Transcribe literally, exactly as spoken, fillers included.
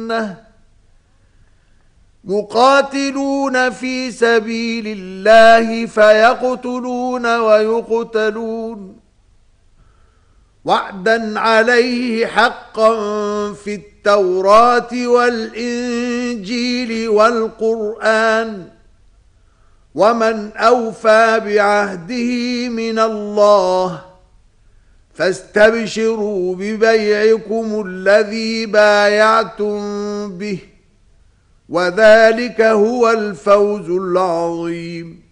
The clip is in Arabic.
سنة يقاتلون في سبيل الله فيقتلون ويقتلون وعدا عليه حقا في التوراة والإنجيل والقرآن ومن أوفى بعهده من الله فاستبشروا ببيعكم الذي بايعتم به وذلك هو الفوز العظيم.